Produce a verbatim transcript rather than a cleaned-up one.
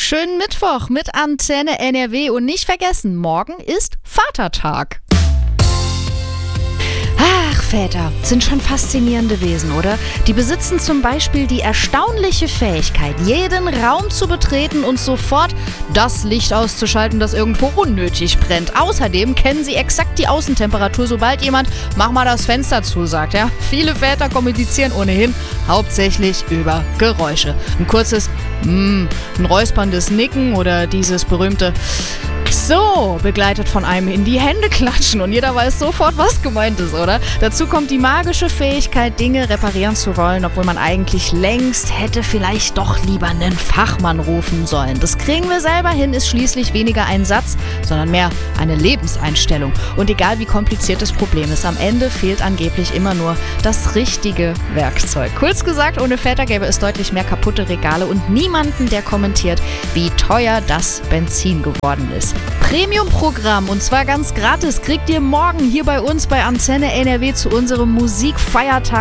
Schönen Mittwoch mit Antenne N R W und nicht vergessen, morgen ist Vatertag. Ach, Väter sind schon faszinierende Wesen, oder? Die besitzen zum Beispiel die erstaunliche Fähigkeit, jeden Raum zu betreten und sofort das Licht auszuschalten, das irgendwo unnötig brennt. Außerdem kennen sie exakt die Außentemperatur, sobald jemand „mach mal das Fenster zu" sagt. Ja? Viele Väter kommunizieren ohnehin hauptsächlich über Geräusche. Ein kurzes mm, ein räusperndes Nicken oder dieses berühmte "So" begleitet von einem in die Hände klatschen und jeder weiß sofort, was gemeint ist, oder? Dazu kommt die magische Fähigkeit, Dinge reparieren zu wollen, obwohl man eigentlich längst hätte vielleicht doch lieber einen Fachmann rufen sollen. Das kriegen wir selber hin, ist schließlich weniger ein Satz, sondern mehr eine Lebenseinstellung. Und egal wie kompliziert das Problem ist, am Ende fehlt angeblich immer nur das richtige Werkzeug. Kurz gesagt, ohne Väter gäbe es deutlich mehr kaputte Regale und niemanden, der kommentiert, wie teuer das Benzin geworden ist. Premium-Programm und zwar ganz gratis kriegt ihr morgen hier bei uns bei Antenne N R W zu unserem Musikfeiertag